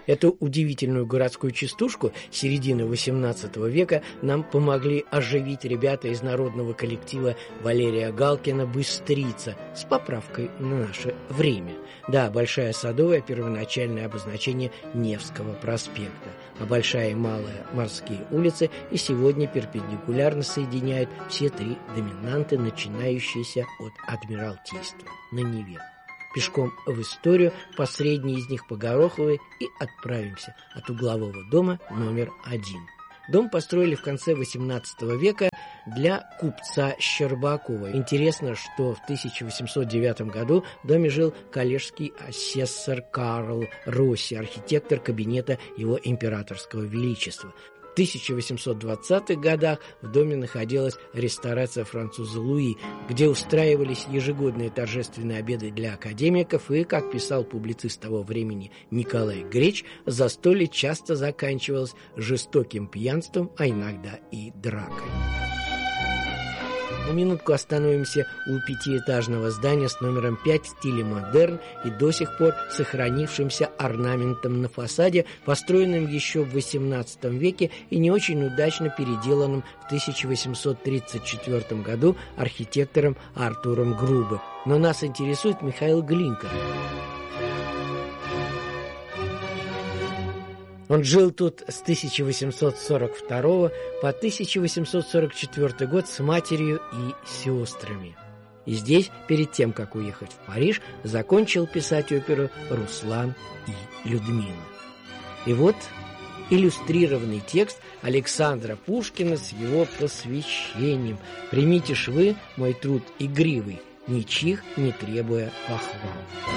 Эту удивительную городскую частушку середины XVIII века нам помогли оживить ребята из народного коллектива Валерия Галкина «Быстрица» с поправкой на наше время. Да, Большая Садовая – первоначальное обозначение Невского проспекта, а Большая и Малая морские улицы и сегодня перпендикулярно соединяют все три доминанты, начинающиеся от Адмиралтейства на Неве. Пешком в историю по средней из них по Гороховой и отправимся от углового дома номер 1. Дом построили в конце XVIII века для купца Щербакова. Интересно, что в 1809 году в доме жил коллежский асессор Карл Росси, архитектор кабинета его императорского величества. В 1820-х годах в доме находилась ресторация француза Луи, где устраивались ежегодные торжественные обеды для академиков, и, как писал публицист того времени Николай Греч, застолье часто заканчивалось жестоким пьянством, а иногда и дракой. На минутку остановимся у пятиэтажного здания с номером 5 в стиле модерн и до сих пор сохранившимся орнаментом на фасаде, построенным еще в XVIII веке и не очень удачно переделанным в 1834 году архитектором Артуром Грубе. Но нас интересует Михаил Глинка. Он жил тут с 1842 по 1844 год с матерью и сестрами. И здесь, перед тем, как уехать в Париж, закончил писать оперу «Руслан и Людмила». И вот иллюстрированный текст Александра Пушкина с его посвящением: «Примите ж вы мой труд игривый, ничьих не требуя похвал».